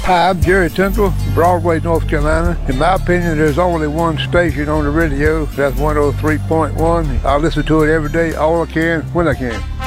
Hi, I'm Jerry Tinkle, Broadway, North Carolina. In my opinion, there's only one station on the radio. That's 103.1. I listen to it every day, all I can, when I can.